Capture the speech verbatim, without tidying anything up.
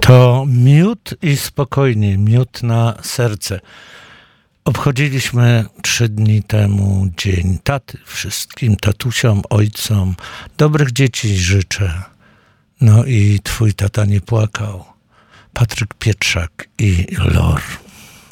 To miód i spokojnie, miód na serce. Obchodziliśmy trzy dni temu Dzień Taty. Wszystkim tatusiom, ojcom dobrych dzieci życzę. No i twój tata nie płakał. Patryk Pietrzak i Lor.